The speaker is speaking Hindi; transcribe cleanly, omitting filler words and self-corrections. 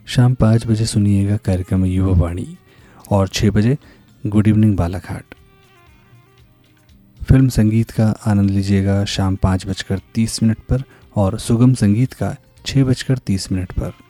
शाम 5 बजे सुनिएगा कार्यक्रम युवा वाणी और 6 बजे गुड इवनिंग बालाघाट। फिल्म संगीत का आनंद लीजिएगा शाम 5:30 पर और सुगम संगीत का 6:30 पर।